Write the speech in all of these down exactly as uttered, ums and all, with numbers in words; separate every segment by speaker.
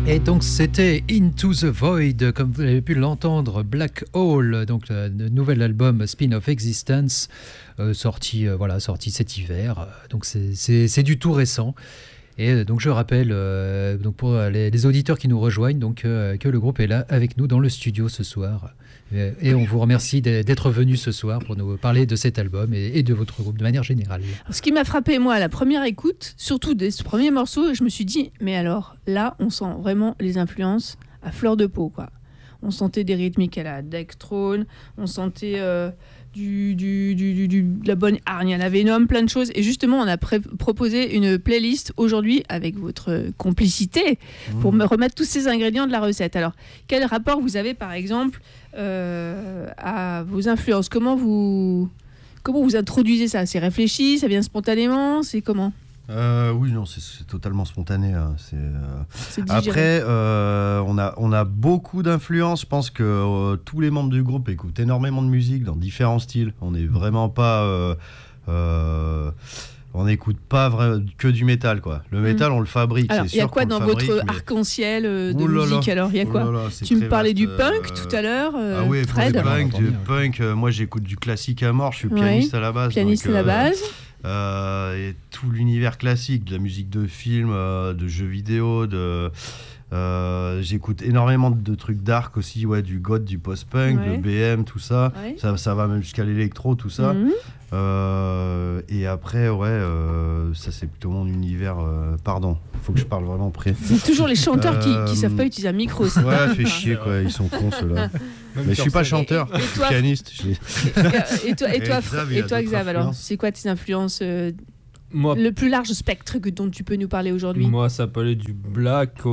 Speaker 1: Et donc c'était Into the Void, comme vous avez pu l'entendre, Black Hole, donc le, le nouvel album Spin of Existence, euh, sorti, euh, voilà, sorti cet hiver. Donc c'est, c'est, c'est du tout récent. Et donc je rappelle, euh, donc pour les, les auditeurs qui nous rejoignent, donc, euh, que le groupe est là avec nous dans le studio ce soir. Et, et on vous remercie d'être venus ce soir pour nous parler de cet album et, et de votre groupe de manière générale.
Speaker 2: Alors, ce qui m'a frappé, moi, à la première écoute, surtout de ce premier morceau, je me suis dit, mais alors là, on sent vraiment les influences à fleur de peau, quoi. On sentait des rythmiques à la Dextrone, on sentait euh, du, du, du, du, du, de la bonne hargne à la Venom, plein de choses. Et justement, on a pré- proposé une playlist aujourd'hui avec votre complicité pour mmh. me remettre tous ces ingrédients de la recette. Alors, quel rapport vous avez, par exemple, euh, à vos influences ? Comment vous, comment vous introduisez ça ? C'est réfléchi ? Ça vient spontanément ? C'est comment ?
Speaker 3: Euh, oui, non, c'est, c'est totalement spontané. Hein. C'est, euh... c'est Après, euh, on, a, on a beaucoup d'influence. Je pense que euh, tous les membres du groupe écoutent énormément de musique dans différents styles. On n'est vraiment pas... Euh, euh, on n'écoute pas vra- que du métal, quoi. Le métal, mmh. on le fabrique.
Speaker 2: Alors, il y a quoi dans votre mais... arc-en-ciel de Ouh musique là là. Alors, il y a quoi là là, tu me parlais du punk euh... tout à l'heure, euh,
Speaker 3: ah oui,
Speaker 2: Fred.
Speaker 3: Du punk, du punk. Euh, moi, j'écoute du classique à mort. Je suis pianiste ouais. à la base.
Speaker 2: Pianiste
Speaker 3: donc,
Speaker 2: à la base.
Speaker 3: Euh... Euh, et tout l'univers classique, de la musique de film, euh, de jeux vidéo, de, euh, j'écoute énormément de trucs dark aussi, ouais, du goth, du post-punk, ouais. de B M, tout ça. Ouais. ça. Ça va même jusqu'à l'électro, tout ça. Mm-hmm. Euh, et après, ouais, euh, ça c'est plutôt mon univers. Euh, pardon, faut que je parle vraiment près.
Speaker 2: C'est toujours les chanteurs qui, qui savent pas utiliser un micro. Ça.
Speaker 3: Ouais, fait chier quoi, ils sont cons ceux-là. Même mais je suis pas chanteur, je suis pianiste.
Speaker 2: Et toi, et toi, et Xav, et toi, Xav alors, c'est quoi tes influences euh, moi, le plus large spectre que, dont tu peux nous parler aujourd'hui ?
Speaker 4: Moi, ça peut aller du black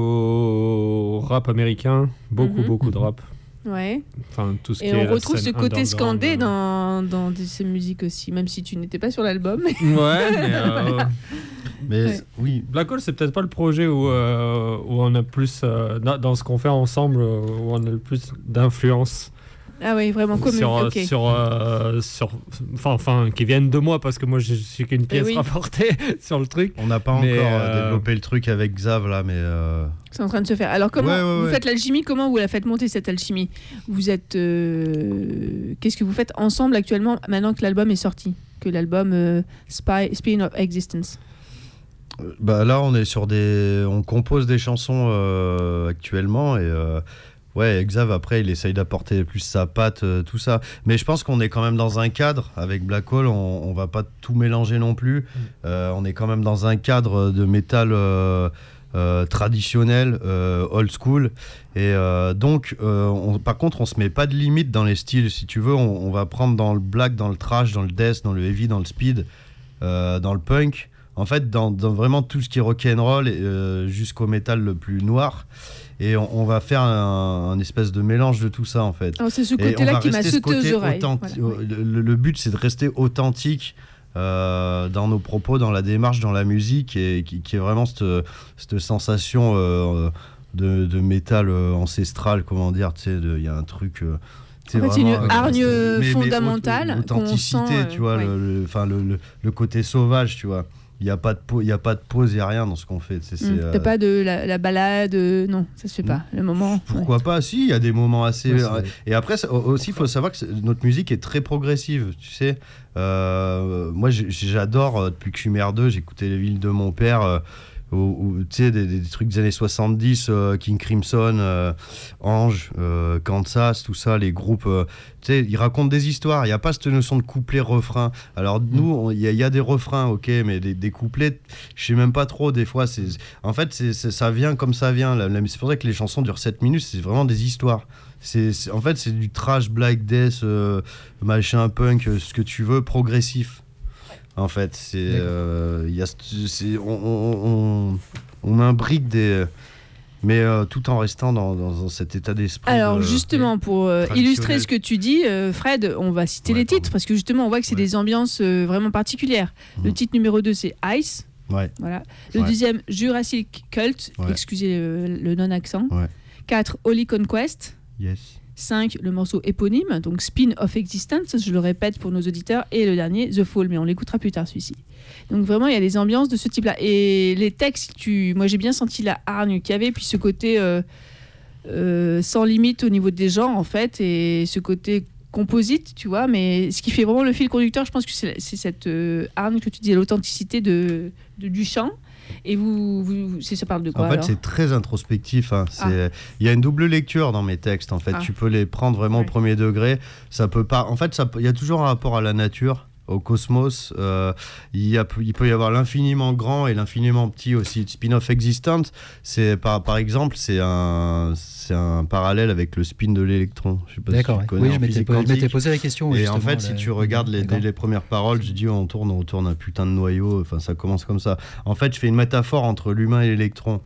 Speaker 4: au rap américain, beaucoup, mm-hmm. beaucoup de rap.
Speaker 2: Ouais.
Speaker 4: Enfin, tout ce
Speaker 2: et
Speaker 4: qui
Speaker 2: on
Speaker 4: est
Speaker 2: retrouve ce côté scandé
Speaker 4: euh...
Speaker 2: dans, dans ces musiques aussi, même si tu n'étais pas sur l'album.
Speaker 4: Ouais, mais... Euh...
Speaker 3: Mais ouais. oui.
Speaker 4: Black Hole, c'est peut-être pas le projet où, euh, où on a plus, euh, dans ce qu'on fait ensemble, où on a le plus d'influence.
Speaker 2: Ah oui, vraiment commun.
Speaker 4: Sur,
Speaker 2: okay.
Speaker 4: sur, euh, sur, enfin, enfin, qui viennent de moi parce que moi je suis qu'une pièce oui. rapportée sur le truc.
Speaker 3: On n'a pas mais encore euh... développé le truc avec Xav là, mais. Euh...
Speaker 2: C'est en train de se faire. Alors comment
Speaker 3: ouais, ouais,
Speaker 2: vous
Speaker 3: ouais.
Speaker 2: faites l'alchimie ? Comment vous la faites monter cette alchimie ? Vous êtes, euh... qu'est-ce que vous faites ensemble actuellement maintenant que l'album est sorti, que l'album euh, Spy, Spin of Existence ?
Speaker 3: Bah là, on est sur des, on compose des chansons euh, actuellement et. Euh... Ouais, Xav, après, il essaye d'apporter plus sa patte, euh, tout ça. Mais je pense qu'on est quand même dans un cadre. Avec Black Hole, on, on va pas tout mélanger non plus. Euh, on est quand même dans un cadre de métal euh, euh, traditionnel, euh, old school. Et euh, donc, euh, on, par contre, on se met pas de limite dans les styles. Si tu veux, on, on va prendre dans le black, dans le thrash, dans le death, dans le heavy, dans le speed, euh, dans le punk. En fait, dans, dans vraiment tout ce qui est rock'n'roll euh, jusqu'au métal le plus noir. Et on, on va faire un, un espèce de mélange de tout ça, en fait.
Speaker 2: Alors, c'est ce côté-là qui m'a sauté aux oreilles.
Speaker 3: Authenti- voilà, oui. le, le but, c'est de rester authentique euh, dans nos propos, dans la démarche, dans la musique, et qui, qui est vraiment cette, cette sensation euh, de, de métal ancestral, comment dire, tu sais, il y a un truc... Euh,
Speaker 2: en fait, c'est une hargne euh, fondamentale.
Speaker 3: L'authenticité,
Speaker 2: qu'on sent,
Speaker 3: tu vois,
Speaker 2: euh,
Speaker 3: le, le, le, le, le côté sauvage, tu vois. Il n'y a pas de pause, il n'y a pas de pause, il n'y a rien dans ce qu'on fait. C'est, c'est,
Speaker 2: mmh,
Speaker 3: euh...
Speaker 2: T'as pas de la, la balade, euh, non, ça se fait pas. Le moment.
Speaker 3: Pourquoi
Speaker 2: ouais.
Speaker 3: pas ? Si, il y a des moments assez.
Speaker 2: Ouais,
Speaker 3: euh, et après, ça, aussi, il faut savoir que notre musique est très progressive. Tu sais, euh, moi, j'adore depuis que je suis merdeux. J'écoutais les villes de mon père. Euh, Ou, tu sais, des, des trucs des années soixante-dix, euh, King Crimson, euh, Ange, euh, Kansas, tout ça, les groupes, euh, tu sais, ils racontent des histoires. Il n'y a pas cette notion de couplet-refrain. Alors, mmh. nous, il y, y a des refrains, ok, mais des, des couplets, je sais même pas trop, des fois. C'est, en fait, c'est, c'est, ça vient comme ça vient. La, la, c'est pour ça que les chansons durent sept minutes, c'est vraiment des histoires. C'est, c'est, en fait, c'est du trash, black, death, euh, machin, punk, ce que tu veux, progressif. En fait, c'est, euh, y a, c'est, on, on, on, on imbrique des, mais euh, tout en restant dans, dans, dans cet état d'esprit.
Speaker 2: Alors
Speaker 3: de,
Speaker 2: justement, pour euh, illustrer ce que tu dis, euh, Fred, on va citer ouais, les titres, pardon. Parce que justement, on voit que c'est ouais. des ambiances euh, vraiment particulières. Mmh. Le titre numéro deux, c'est Ice.
Speaker 3: Ouais.
Speaker 2: Voilà. Le ouais. deuxième, Jurassic Cult, ouais. excusez le, le non-accent.
Speaker 3: Ouais.
Speaker 2: quatre, Holy Conquest.
Speaker 3: Yes.
Speaker 2: cinq, le morceau éponyme, donc Spin of Existence, je le répète pour nos auditeurs, et le dernier, The Fall, mais on l'écoutera plus tard celui-ci. Donc vraiment, il y a des ambiances de ce type-là. Et les textes, tu... moi j'ai bien senti la hargne qu'il y avait, puis ce côté euh, euh, sans limite au niveau des genres, en fait, et ce côté composite, tu vois, mais ce qui fait vraiment le fil conducteur, je pense que c'est, c'est cette euh, hargne que tu disais, l'authenticité de, de, du chant. Et vous, vous c'est, ça parle de quoi
Speaker 3: En fait,
Speaker 2: alors
Speaker 3: c'est très introspectif. Hein. C'est,
Speaker 2: ah.
Speaker 3: Il y a une double lecture dans mes textes. En fait,
Speaker 2: Ah.
Speaker 3: tu peux les prendre vraiment
Speaker 2: Ouais.
Speaker 3: au premier degré. Ça peut pas. En fait, ça, il y a toujours un rapport à la nature, au cosmos. Euh, il, y a, il peut y avoir l'infiniment grand et l'infiniment petit aussi. Spin of Existence, c'est par, par exemple, c'est un, c'est un parallèle avec le spin de l'électron. Je sais pas
Speaker 1: D'accord.
Speaker 3: si tu connais
Speaker 1: Oui,
Speaker 3: en
Speaker 1: je m'étais,
Speaker 3: physique
Speaker 1: po- je m'étais
Speaker 3: quantique.
Speaker 1: posé la question.
Speaker 3: Et
Speaker 1: justement,
Speaker 3: en fait, si
Speaker 1: là,
Speaker 3: tu regardes les,
Speaker 1: d'accord.
Speaker 3: les premières paroles, je dis on tourne, on tourne un putain de noyau. Enfin, ça commence comme ça. En fait, je fais une métaphore entre l'humain et l'électron.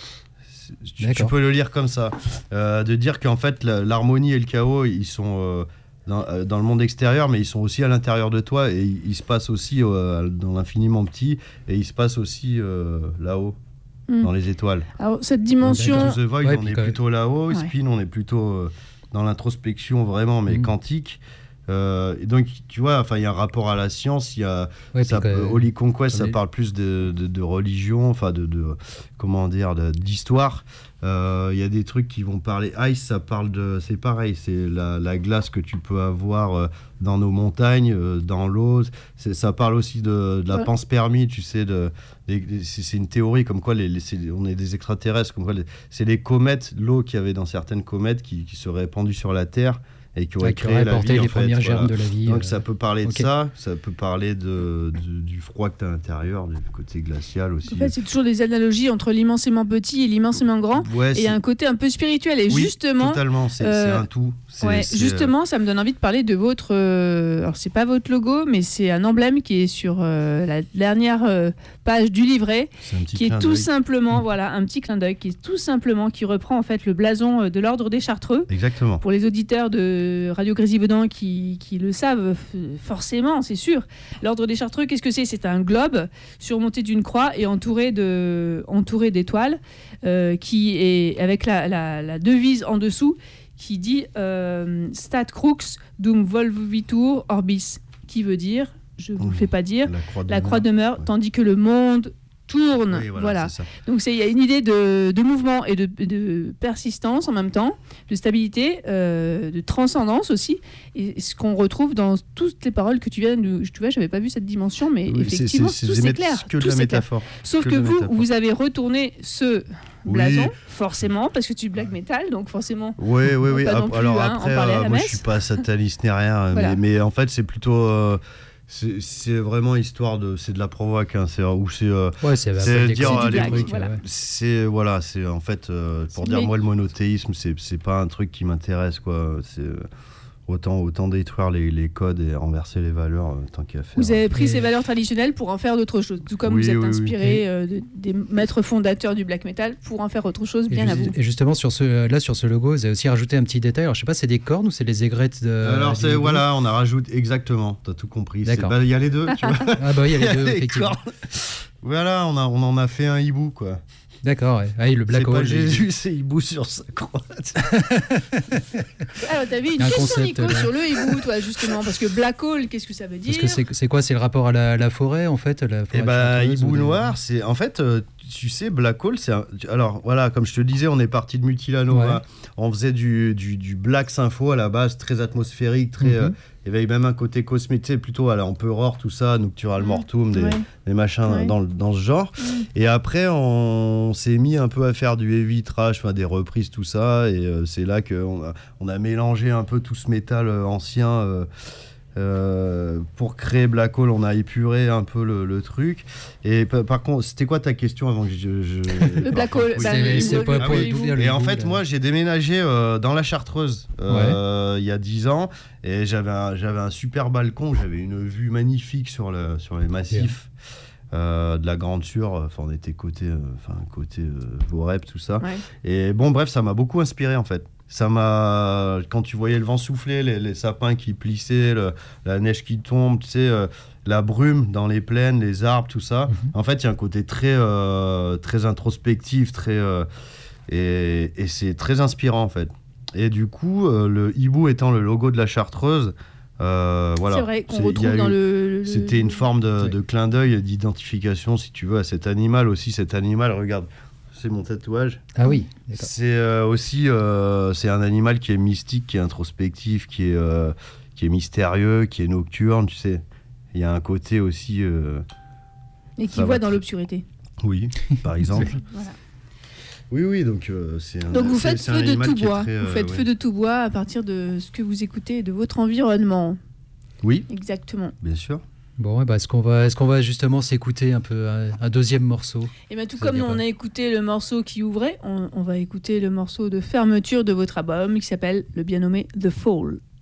Speaker 3: Tu, tu peux le lire comme ça, euh, de dire qu'en fait la, l'harmonie et le chaos, ils sont euh, dans, euh, dans le monde extérieur, mais ils sont aussi à l'intérieur de toi et ils, ils se passent aussi euh, dans l'infiniment petit et ils se passent aussi euh, là-haut.
Speaker 2: Mm.
Speaker 3: Dans les étoiles.
Speaker 2: Alors cette dimension,
Speaker 3: Into the Void,
Speaker 1: Ouais,
Speaker 3: on
Speaker 1: puis
Speaker 3: est
Speaker 1: quand même.
Speaker 3: plutôt là-haut.
Speaker 2: Ouais.
Speaker 3: Spin, on est plutôt euh, dans l'introspection vraiment, mais
Speaker 1: Mm.
Speaker 3: quantique. Euh, et donc, tu vois, enfin, il y a un rapport à la science. Il y a
Speaker 1: Ouais,
Speaker 3: ça,
Speaker 1: puis que-
Speaker 3: peut- Holy Conquest, ça
Speaker 1: les-
Speaker 3: parle plus de, de, de religion, enfin de, de comment dire, de- d'histoire. Euh, Il y a des trucs qui vont parler. Ice, ça parle de, c'est pareil, c'est la, la glace que tu peux avoir euh, dans nos montagnes, euh, dans l'eau. C'est, ça parle aussi de, de la
Speaker 2: Ouais.
Speaker 3: panspermie, tu sais. De, des- des- c'est, c'est une théorie comme quoi les, les- c'est- on est des extraterrestres, comme quoi les- c'est les comètes, l'eau qu'il y avait dans certaines comètes qui, qui se répandue sur la Terre et qui aurait
Speaker 1: Ouais, qui
Speaker 3: créé
Speaker 1: aurait
Speaker 3: la
Speaker 1: apporté
Speaker 3: vie.
Speaker 1: les
Speaker 3: en fait,
Speaker 1: premières
Speaker 3: voilà.
Speaker 1: germes de la vie.
Speaker 3: Donc
Speaker 1: euh,
Speaker 3: ça peut parler
Speaker 1: ok.
Speaker 3: de ça, ça peut parler de, de- du froid que tu as à l'intérieur, du côté glacial aussi.
Speaker 2: en fait, c'est toujours des analogies entre l'immensément petit et l'immensément grand.
Speaker 3: Ouais,
Speaker 2: Et il y a un côté un peu spirituel. Et
Speaker 3: oui,
Speaker 2: justement,
Speaker 3: totalement, c'est,
Speaker 2: euh,
Speaker 3: c'est un tout. C'est,
Speaker 2: ouais,
Speaker 3: c'est,
Speaker 2: justement, ça me donne envie de parler de votre. euh, alors, c'est pas votre logo, mais c'est un emblème qui est sur euh, la dernière euh, page du livret,
Speaker 3: euh, c'est un petit
Speaker 2: qui est
Speaker 3: clin
Speaker 2: tout
Speaker 3: d'œil.
Speaker 2: simplement, voilà, un petit clin d'œil, qui est tout simplement qui reprend en fait le blason euh, de l'ordre des Chartreux.
Speaker 3: Exactement.
Speaker 2: Pour les auditeurs de Radio Grésivaudan qui, qui le savent f- forcément, c'est sûr. L'ordre des Chartreux, qu'est-ce que c'est ? C'est un globe surmonté d'une croix et entouré, de, entouré d'étoiles, euh, qui est avec la, la, la devise en dessous qui dit euh, Stat crux dum volvitur orbis, qui veut dire, je ne vous le fais pas dire,
Speaker 3: La croix
Speaker 2: la croix
Speaker 3: demeure.
Speaker 2: demeure,
Speaker 3: Ouais.
Speaker 2: tandis que le monde tourne.
Speaker 3: Oui, voilà,
Speaker 2: voilà.
Speaker 3: c'est ça.
Speaker 2: Donc c'est- il y a une idée de, de mouvement et de, de persistance en même temps, de stabilité, euh, de transcendance aussi, et ce qu'on retrouve dans toutes les paroles que tu viens de... Tu vois, j'avais pas vu cette dimension, mais
Speaker 3: Oui, c'est-
Speaker 2: effectivement,
Speaker 3: c'est-
Speaker 2: tout
Speaker 3: c'est
Speaker 2: c'est
Speaker 3: mét-
Speaker 2: clair.
Speaker 3: que de
Speaker 2: tout
Speaker 3: la
Speaker 2: c'est clair.
Speaker 3: métaphore.
Speaker 2: Sauf
Speaker 3: que
Speaker 2: que
Speaker 3: de la
Speaker 2: vous,
Speaker 3: métaphore.
Speaker 2: vous avez retourné ce
Speaker 3: Oui.
Speaker 2: blason, forcément, parce que tu black metal, donc forcément...
Speaker 3: Oui, oui, oui.
Speaker 2: Pas non
Speaker 3: Ap-
Speaker 2: plus,
Speaker 3: alors
Speaker 2: hein, en
Speaker 3: après,
Speaker 2: parler à la
Speaker 3: euh, moi je
Speaker 2: messe.
Speaker 3: suis pas sataniste ni rien,
Speaker 2: Voilà.
Speaker 3: mais, mais en fait c'est plutôt, euh, c'est, c'est vraiment histoire de, c'est de la provoque, hein, c'est où c'est, euh,
Speaker 1: Ouais, c'est,
Speaker 3: c'est
Speaker 1: un peu
Speaker 3: dire,
Speaker 1: des
Speaker 3: euh, les
Speaker 1: trucs,
Speaker 2: blagues, voilà.
Speaker 1: ouais.
Speaker 3: c'est voilà, c'est en fait euh, pour
Speaker 2: C'est
Speaker 3: dire
Speaker 2: mais-
Speaker 3: moi le monothéisme, c'est c'est pas un truc qui m'intéresse quoi. C'est euh, autant autant détruire les, les codes et renverser les valeurs euh, tant qu'à faire.
Speaker 2: Vous avez pris
Speaker 1: Et-
Speaker 2: ces valeurs traditionnelles pour en faire d'autres choses, tout comme
Speaker 3: Oui,
Speaker 2: vous êtes
Speaker 3: oui, oui.
Speaker 2: inspiré euh, de- des maîtres fondateurs du black metal pour en faire autre chose,
Speaker 1: Et,
Speaker 2: bien à
Speaker 1: ju-
Speaker 2: vous.
Speaker 1: et justement, sur ce, là, sur ce logo, vous avez aussi rajouté un petit détail. Alors, je sais pas, c'est des cornes ou c'est les aigrettes de.
Speaker 3: Alors
Speaker 1: du
Speaker 3: c'est
Speaker 1: logo
Speaker 3: voilà, on a rajouté exactement, t'as tout compris. C'est-
Speaker 1: D'accord.
Speaker 3: bah, il y a les deux, tu vois.
Speaker 1: Ah, bah oui, il y a les deux,
Speaker 3: Les
Speaker 1: effectivement.
Speaker 3: cornes. Voilà, on a on en a fait un hibou quoi.
Speaker 1: D'accord, ouais. Ah, et le Black
Speaker 3: C'est pas
Speaker 1: Hole.
Speaker 3: Jésus, c'est hibou sur sa croix.
Speaker 2: Alors, t'avais une
Speaker 1: Un
Speaker 2: question,
Speaker 1: concept,
Speaker 2: Nico,
Speaker 1: là.
Speaker 2: sur le hibou, toi, justement, parce que black hole, qu'est-ce que ça veut dire
Speaker 1: Parce que c'est, c'est quoi? C'est le rapport à la, la forêt, en fait la forêt
Speaker 3: Et bah,
Speaker 1: chanteuse,
Speaker 3: hibou
Speaker 1: ou les-
Speaker 3: noir, c'est en fait, euh, tu sais, Black Hole, c'est un- alors voilà, comme je te disais, on est parti de Mutilanova.
Speaker 1: Ouais.
Speaker 3: On faisait du, du, du black sympho à la base, très atmosphérique, très.
Speaker 1: Mhm.
Speaker 3: euh, il y avait même un côté cosmique, tu sais, plutôt à la Emperor, tout ça, Noctural
Speaker 2: Mhm.
Speaker 3: Mortum, des,
Speaker 2: Ouais.
Speaker 3: des machins
Speaker 2: Ouais.
Speaker 3: dans, le- dans ce genre. Et après, on, s'est mis un peu à faire du heavy trash, enfin, des reprises, tout ça. Et euh, c'est là qu'on a, on a mélangé un peu tout ce métal euh, ancien. euh, euh, pour créer Black Hole, on a épuré un peu le, le truc. Et pa- par contre, c'était quoi ta question avant que je. je-
Speaker 2: Le Black
Speaker 3: par
Speaker 2: Hole,
Speaker 3: contre,
Speaker 2: bah,
Speaker 3: oui,
Speaker 2: le
Speaker 1: c'est, c'est
Speaker 2: hibou,
Speaker 1: pas
Speaker 2: le
Speaker 1: pour
Speaker 3: oui.
Speaker 2: hibou.
Speaker 1: tout dire, le
Speaker 3: Et en
Speaker 1: hibou,
Speaker 3: fait,
Speaker 1: là.
Speaker 3: moi, j'ai déménagé euh, dans la Chartreuse euh, il y a dix ans et j'avais un, j'avais un super balcon, j'avais une vue magnifique sur, le, sur les massifs euh, de la Grande Sûre. Enfin, on était côté, euh, enfin, côté euh, Vorep, tout ça.
Speaker 2: Ouais.
Speaker 3: Et bon, bref, ça m'a beaucoup inspiré en fait. Ça m'a, quand tu voyais le vent souffler, les, les sapins qui plissaient, le- la neige qui tombe, tu sais, euh, la brume dans les plaines, les arbres, tout ça.
Speaker 1: Mhm.
Speaker 3: En fait, il y a un côté très, euh, très introspectif, très, euh, et, et c'est très inspirant en fait. Et du coup, euh, le hibou étant le logo de la Chartreuse, euh, voilà.
Speaker 2: C'est vrai qu'on
Speaker 3: C'est- il y
Speaker 2: retrouve
Speaker 3: a
Speaker 2: dans
Speaker 3: eu-
Speaker 2: le. le-
Speaker 3: C'était une forme de,
Speaker 1: Ouais.
Speaker 3: de clin d'œil, d'identification, si tu veux, à cet animal aussi. Cet animal, regarde, c'est mon tatouage.
Speaker 1: Ah oui, d'accord.
Speaker 3: C'est euh, aussi euh, c'est un animal qui est mystique, qui est introspectif, qui est, euh, qui est mystérieux, qui est nocturne, tu sais. Il y a un côté aussi... euh,
Speaker 2: Et qui
Speaker 3: ça
Speaker 2: voit
Speaker 3: va
Speaker 2: dans
Speaker 3: tr-
Speaker 2: l'obscurité.
Speaker 3: Oui, par exemple.
Speaker 2: Voilà.
Speaker 3: Oui, oui, donc euh, c'est un
Speaker 2: Donc vous
Speaker 3: c'est-
Speaker 2: faites
Speaker 3: c'est un
Speaker 2: feu de
Speaker 3: animal
Speaker 2: tout
Speaker 3: qui est
Speaker 2: bois.
Speaker 3: très,
Speaker 2: Vous
Speaker 3: euh,
Speaker 2: faites
Speaker 3: ouais.
Speaker 2: feu de tout bois à partir de ce que vous écoutez et de votre environnement.
Speaker 3: Oui,
Speaker 2: Exactement.
Speaker 3: bien sûr.
Speaker 1: Bon, ouais, bah, est-ce qu'on va, est-ce qu'on va justement s'écouter un peu un, un deuxième morceau?
Speaker 2: Et bien tout
Speaker 1: Ça
Speaker 2: comme
Speaker 1: dira
Speaker 2: on
Speaker 1: pas.
Speaker 2: a écouté le morceau qui ouvrait, on, on va écouter le morceau de fermeture de votre album qui s'appelle le bien nommé The Fall.